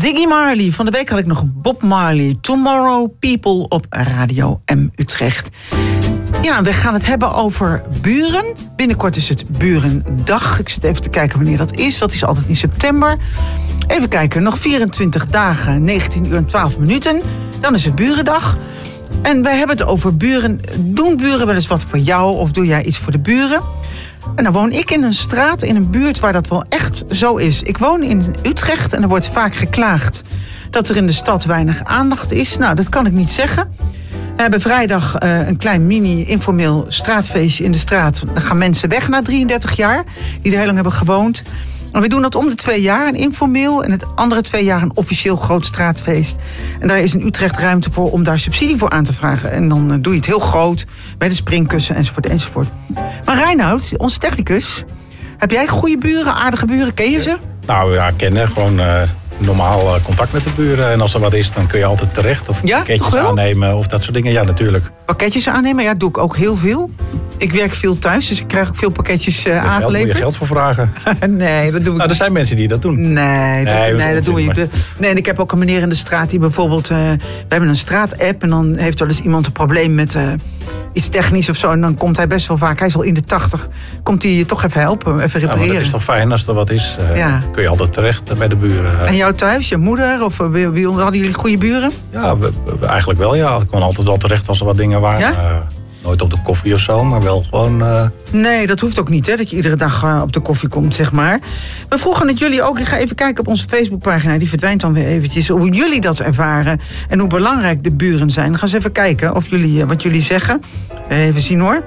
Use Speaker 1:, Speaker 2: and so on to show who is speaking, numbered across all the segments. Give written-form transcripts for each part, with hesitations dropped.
Speaker 1: Ziggy Marley. Van de week had ik nog Bob Marley. Tomorrow People op Radio M Utrecht. Ja, we gaan het hebben over buren. Binnenkort is het Burendag. Ik zit even te kijken wanneer dat is. Dat is altijd in september. Even kijken, nog 24 dagen, 19 uur en 12 minuten. Dan is het Burendag. En wij hebben het over buren. Doen buren wel eens wat voor jou of doe jij iets voor de buren? En dan woon ik in een straat, in een buurt waar dat wel echt zo is. Ik woon in Utrecht en er wordt vaak geklaagd dat er in de stad weinig aandacht is. Nou, dat kan ik niet zeggen. We hebben vrijdag een klein mini-informeel straatfeestje in de straat. Dan gaan mensen weg na 33 jaar, die er heel lang hebben gewoond. En we doen dat om de 2 jaar, een informeel. En het andere 2 jaar een officieel groot straatfeest. En daar is in Utrecht ruimte voor om daar subsidie voor aan te vragen. En dan doe je het heel groot, met een springkussen enzovoort enzovoort. Maar Reinoud, onze technicus, heb jij goede buren, aardige buren? Ken je ze?
Speaker 2: Nou ja, kennen. Gewoon normaal contact met de buren. En als er wat is, dan kun je altijd terecht. Of pakketjes aannemen of dat soort dingen. Ja, natuurlijk.
Speaker 1: Pakketjes aannemen, ja, doe ik ook heel veel. Ik werk veel thuis, dus ik krijg ook veel pakketjes aangeleverd.
Speaker 2: Moet je geld voor vragen?
Speaker 1: Nee, dat doe ik niet.
Speaker 2: Er zijn mensen die dat doen.
Speaker 1: Nee, dat doe je. Nee, en ik heb ook een meneer in de straat die bijvoorbeeld... we hebben een straatapp en dan heeft wel eens iemand een probleem met iets technisch of zo. En dan komt hij best wel vaak, hij is al in de 80, komt hij je toch even helpen, even repareren.
Speaker 2: Ja, maar dat is toch fijn als er wat is. Kun je altijd terecht bij de buren.
Speaker 1: En jou thuis, je moeder? Of hadden jullie goede buren?
Speaker 2: Ja, we eigenlijk wel, ja. Ik kon altijd wel terecht als er wat dingen waren. Ja? Nooit op de koffie of zo, maar wel gewoon...
Speaker 1: Nee, dat hoeft ook niet, hè, dat je iedere dag op de koffie komt, zeg maar. We vroegen het jullie ook, ik ga even kijken op onze Facebookpagina, die verdwijnt dan weer eventjes, hoe jullie dat ervaren en hoe belangrijk de buren zijn. Ga eens even kijken of wat jullie zeggen. Even zien hoor.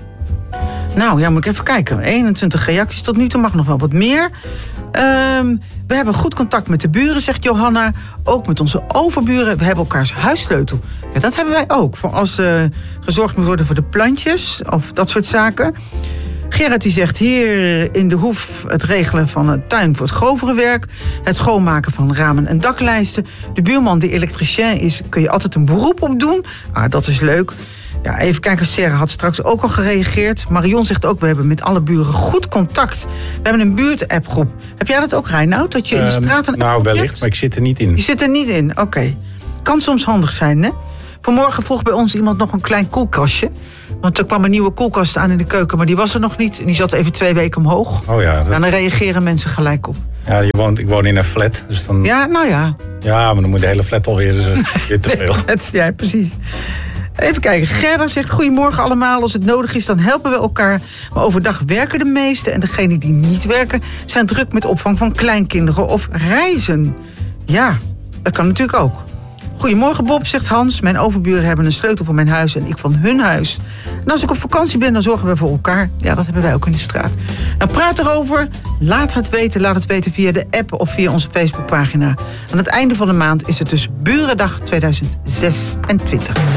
Speaker 1: Nou, ja, moet ik even kijken. 21 reacties tot nu toe, mag nog wel wat meer. We hebben goed contact met de buren, zegt Johanna. Ook met onze overburen. We hebben elkaars huissleutel. Ja, dat hebben wij ook. Voor als gezorgd moet worden voor de plantjes of dat soort zaken. Gerard die zegt hier in de hoef het regelen van het tuin voor het grovere werk. Het schoonmaken van ramen en daklijsten. De buurman die elektricien is, kun je altijd een beroep op doen. Dat is leuk. Ja, even kijken, Sarah had straks ook al gereageerd. Marion zegt ook, we hebben met alle buren goed contact. We hebben een buurt-appgroep. Heb jij dat ook, Reinoud? Dat je in de straat een
Speaker 2: Nou, wellicht, hebt? Maar ik zit er niet in.
Speaker 1: Je zit er niet in, oké. Kan soms handig zijn, hè? Vanmorgen vroeg bij ons iemand nog een klein koelkastje. Want er kwam een nieuwe koelkast aan in de keuken, maar die was er nog niet. En die zat even 2 weken omhoog.
Speaker 2: Oh ja.
Speaker 1: En dan reageren mensen gelijk op.
Speaker 2: Ja, ik woon in een flat, dus dan...
Speaker 1: Ja, nou ja.
Speaker 2: Ja, maar dan moet de hele flat alweer, dus weer te veel.
Speaker 1: Ja, precies. Even kijken, Gerda zegt, goedemorgen allemaal. Als het nodig is, dan helpen we elkaar. Maar overdag werken de meesten. En degenen die niet werken, zijn druk met opvang van kleinkinderen of reizen. Ja, dat kan natuurlijk ook. Goedemorgen Bob, zegt Hans. Mijn overburen hebben een sleutel van mijn huis en ik van hun huis. En als ik op vakantie ben, dan zorgen we voor elkaar. Ja, dat hebben wij ook in de straat. Nou, praat erover. Laat het weten via de app of via onze Facebookpagina. Aan het einde van de maand is het dus Burendag 2026.